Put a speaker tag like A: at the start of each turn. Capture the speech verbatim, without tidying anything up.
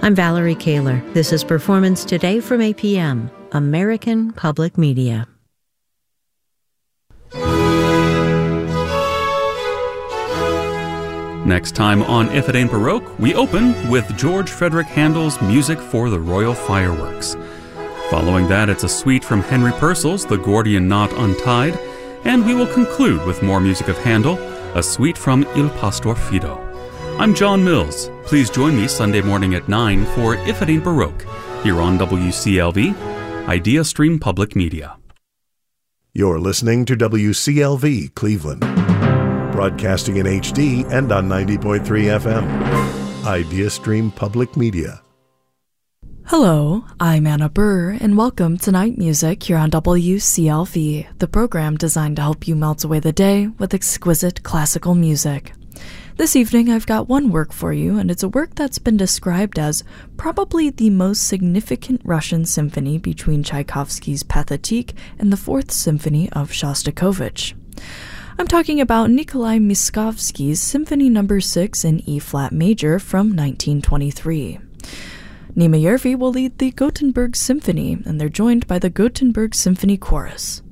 A: I'm Valerie Kaler. This is Performance Today from A P M, American Public Media.
B: Next time on If It Ain't Baroque, we open with George Frederick Handel's Music for the Royal Fireworks. Following that, it's a suite from Henry Purcell's The Gordian Knot Untied, and we will conclude with more music of Handel, a suite from Il Pastor Fido. I'm John Mills. Please join me Sunday morning at nine for If It Ain't Baroque, here on W C L V, Idea Stream Public Media.
C: You're listening to W C L V Cleveland, broadcasting in H D and on ninety point three F M. Idea Stream Public Media.
D: Hello, I'm Anna Burr, and welcome to Night Music here on W C L V, the program designed to help you melt away the day with exquisite classical music. This evening I've got one work for you, and it's a work that's been described as probably the most significant Russian symphony between Tchaikovsky's Pathétique and the Fourth Symphony of Shostakovich. I'm talking about Nikolai Miskovsky's Symphony Number six in E-flat major from nineteen twenty-three. Nima Yervi will lead the Gothenburg Symphony, and they're joined by the Gothenburg Symphony Chorus.